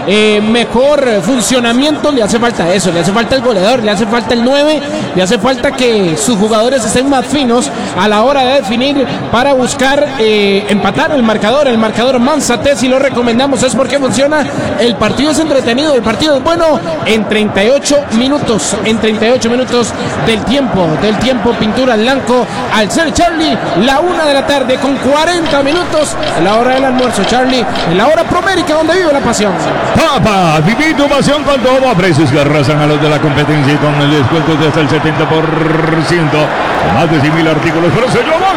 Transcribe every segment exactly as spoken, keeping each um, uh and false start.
eh, mejor funcionamiento, le hace falta eso, le hace falta el goleador, le hace falta el nueve, le hace falta que sus jugadores estén más finos a la hora de definir para buscar eh, empatar el marcador, el marcador Manzate, si lo recomendamos es porque funciona, el partido es entretenido, el partido es bueno en treinta y ocho minutos, en treinta y ocho minutos del tiempo, del tiempo Pintura Blanco, al ser Charlie, la una de la tarde con cuarenta minutos, en la hora del almuerzo, Charlie, en la hora promérica donde vive la pasión. Papá, viví tu pasión con todo, a precios que arrasan a los de la competencia y con el descuento de hasta el setenta por ciento, más de cien mil artículos, pero se llama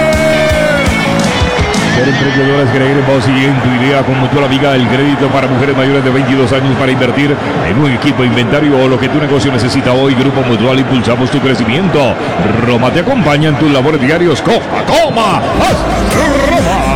Ser emprendedora es creer en vos y en tu idea con Mutual Amiga, el crédito para mujeres mayores de veintidós años para invertir en un equipo, inventario o lo que tu negocio necesita hoy. Grupo Mutual, impulsamos tu crecimiento. Roma te acompaña en tus labores diarios. ¡Coma, coma! ¡Roma!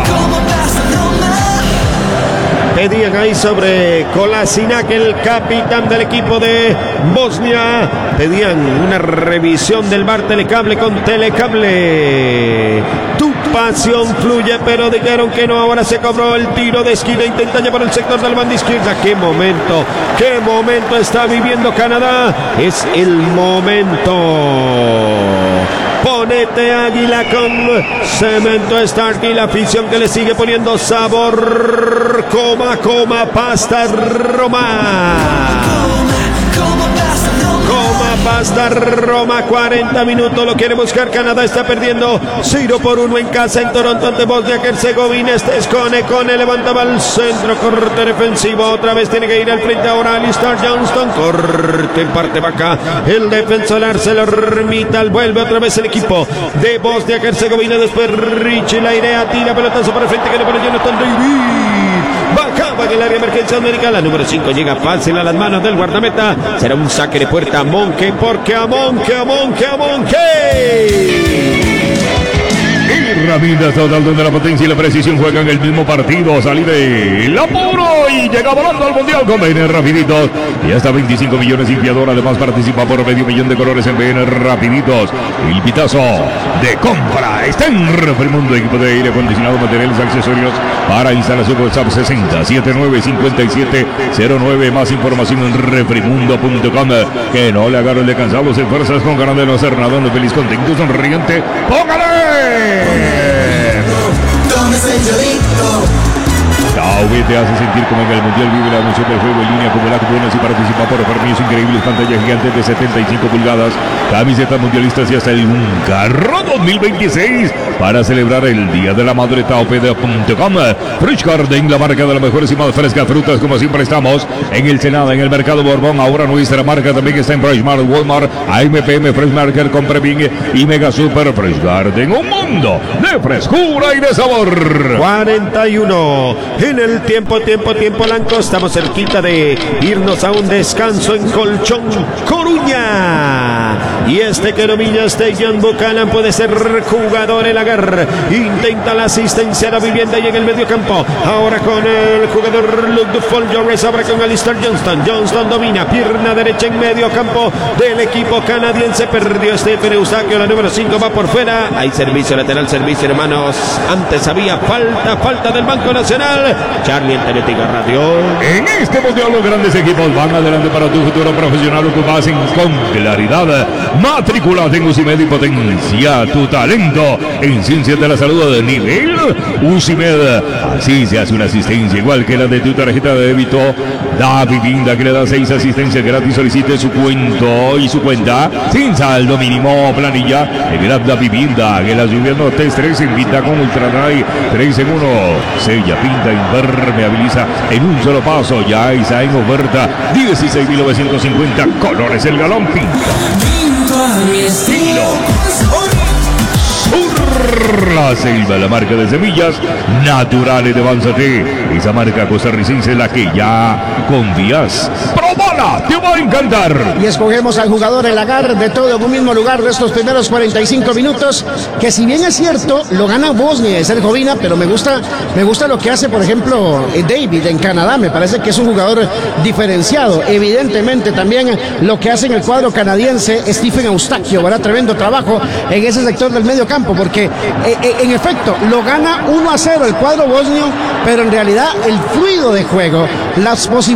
Pedían ahí sobre Kolasinac, el capitán del equipo de Bosnia. Pedían una revisión del V A R Telecable con Telecable. Tu pasión fluye, pero dijeron que no. Ahora se cobró el tiro de esquina. Intenta llevar el sector del banda izquierda. ¡Qué momento! ¡Qué momento está viviendo Canadá! Es el momento. Ponete Águila con Cemento Stark y la afición que le sigue poniendo sabor. Coma, coma, pasta Roma. Coma, pasta Roma, cuarenta minutos, lo quiere buscar Canadá, está perdiendo cero por uno en casa en Toronto ante Bosnia-Herzegovina. Este es Cone, Cone levantaba al centro, corte defensivo, otra vez tiene que ir al frente ahora Alistair Johnston, corte en parte vaca, el defensor Arcelor Mital, vuelve otra vez el equipo de Bosnia-Herzegovina, después Richie la idea, tira pelotazo para el frente que le pone Jonathan David. Bajaba en el área de emergencia numérica. La número cinco llega fácil a las manos del guardameta. Será un saque de puerta a Monke, porque a Monke, a Monke, a Monke. Herramientas total donde la potencia y la precisión juegan el mismo partido. Salí del apuro y llega volando al mundial con B N Rapiditos. Y hasta veinticinco millones limpiador. Además participa por medio millón de colores en B N Rapiditos. El pitazo de compra está en Refrimundo, equipo de aire acondicionado, materiales, accesorios para instalación. WhatsApp sesenta setenta y nueve cincuenta y siete cero nueve. Más información en refrimundo punto com. Que no le agarren de cansados en fuerzas con ganas de no hacer nada. No feliz, contento, sonriente. ¡Póngale! Taube te hace sentir como en el Mundial. Vive la emoción del juego en línea, acumula cupones y participa por premios increíbles, pantallas gigantes de setenta y cinco pulgadas, camisetas mundialistas y hasta el un carro dos mil veintiséis para celebrar el Día de la Madre. Taupeda punto com. Fresh Garden, la marca de las mejores y más frescas frutas, como siempre estamos en el Senada, en el Mercado Borbón. Ahora nuestra marca también está en Fresh Mart, Walmart, A M P M, Fresh Market, Compre Bien y Mega Super. Fresh Garden, un mundo de frescura y de sabor. cuarenta y uno en el tiempo, tiempo, tiempo blanco. Estamos cerquita de irnos a un descanso en Colchón Coruña. Y este Queromilla, este John Buchanan puede ser jugador. El agar intenta la asistencia a la vivienda y en el medio campo. Ahora con el jugador Luke Duffel. Jones ahora con Alistair Johnston. Johnston domina, pierna derecha en medio campo del equipo canadiense. Perdió Stephen Eustaquio, la número cinco va por fuera. Hay servicio lateral, servicio hermanos. Antes había falta, falta del Banco Nacional. Charlie en Teletica Radio. En este mundial los grandes equipos van adelante para tu futuro profesional. Ocupas con claridad. Matrículate en UCIMED y potencia tu talento en ciencias de la salud de nivel UCIMED. Así se hace una asistencia igual que la de tu tarjeta de débito Da Vivienda, que le da seis asistencias gratis. Solicite su cuento y su cuenta sin saldo mínimo. Planilla en el app Da Vivienda, que la lluvia no te estrese. Invita con Ultradry tres en uno. Sella, pinta, impermeabiliza en un solo paso. Ya está en oferta dieciséis mil novecientos cincuenta colores el galón. Pinta, pinta a mi estilo. La Selva, la marca de semillas naturales de Manzate, esa marca costarricense en la que ya confías. ¡Probala! ¡Te va a encantar! Y escogemos al jugador el agar de todo en un mismo lugar de estos primeros cuarenta y cinco minutos, que si bien es cierto, lo gana Bosnia y Herzegovina, pero me gusta, me gusta lo que hace, por ejemplo, David en Canadá. Me parece que es un jugador diferenciado. Evidentemente también lo que hace en el cuadro canadiense Stephen Eustaquio, ¿verdad? Tremendo trabajo en ese sector del medio campo, porque eh, eh, en efecto lo gana uno a cero el cuadro bosnio, pero en realidad el fluido de juego, las posibilidades